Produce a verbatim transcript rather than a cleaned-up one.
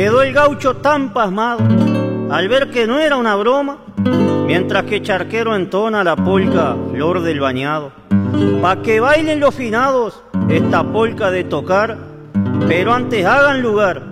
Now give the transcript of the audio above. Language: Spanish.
Quedó el gaucho tan pasmado al ver que no era una broma, mientras que Charquero entona la polca Flor del Bañado. Pa' que bailen los finados esta polca de tocar, pero antes hagan lugar